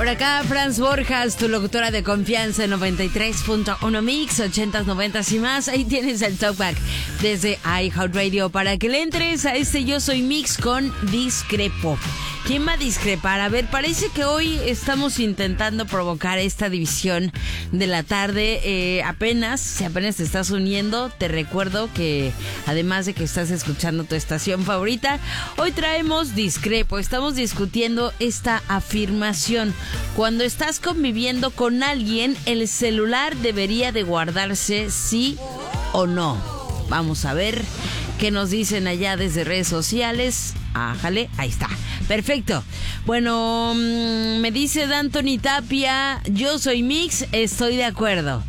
Por acá, Franz Borjas, tu locutora de confianza en 93.1 Mix, 80s, 90s y más. Ahí tienes el talkback desde iHeartRadio para que le entres a este Yo Soy Mix con Discrepo. ¿Quién va a discrepar? A ver, parece que hoy estamos intentando provocar esta división de la tarde. Si apenas te estás uniendo, te recuerdo que además de que estás escuchando tu estación favorita, hoy traemos Discrepo. Estamos discutiendo esta afirmación. Cuando estás conviviendo con alguien, el celular debería de guardarse, ¿sí o no? Vamos a ver qué nos dicen allá desde redes sociales. Ájale, ahí está. Perfecto. Bueno, me dice D'Antoni Tapia, Yo Soy Mix, estoy de acuerdo.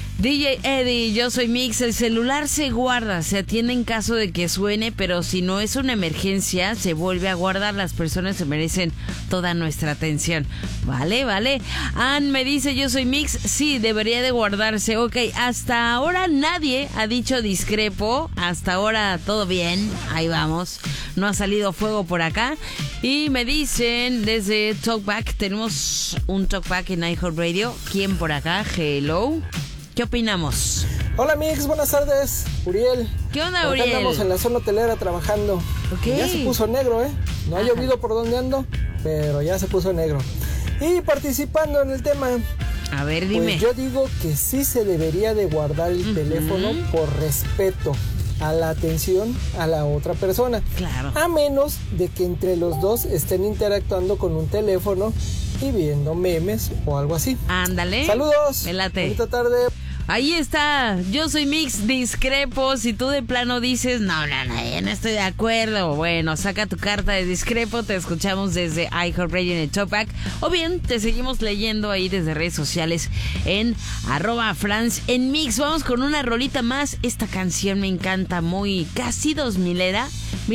DJ Eddie, Yo Soy Mix, el celular se guarda, se atiende en caso de que suene, pero si no es una emergencia, se vuelve a guardar. Las personas se merecen toda nuestra atención. Vale. Ann me dice, Yo Soy Mix, sí, debería de guardarse. Ok, hasta ahora nadie ha dicho discrepo, hasta ahora todo bien, ahí vamos. No ha salido fuego por acá. Y me dicen desde Talkback, tenemos un Talkback en iHeartRadio. ¿Quién por acá? Hello. ¿Qué opinamos? Hola Mix, buenas tardes, Uriel. ¿Qué onda, Uriel? Andamos en la zona hotelera trabajando. Okay. Ya se puso negro, No ha llovido por donde ando, pero ya se puso negro. Y participando en el tema. A ver, dime. Pues yo digo que sí se debería de guardar el teléfono por respeto a la atención a la otra persona. Claro. A menos de que entre los dos estén interactuando con un teléfono y viendo memes o algo así. Ándale. Saludos. Me late. Bonita tarde. Ahí está, Yo Soy Mix, discrepo. Si tú de plano dices, no, ya no estoy de acuerdo, bueno, saca tu carta de discrepo. Te escuchamos desde iHeartRadio en el Talkback, o bien te seguimos leyendo ahí desde redes sociales en @Franz en Mix. Vamos con una rolita más. Esta canción me encanta, muy casi 2000 era,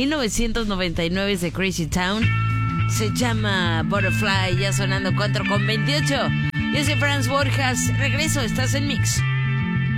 1999, es de Crazy Town. Se llama Butterfly, ya sonando 4:28. Yo soy Franz Borjas, regreso, estás en Mix.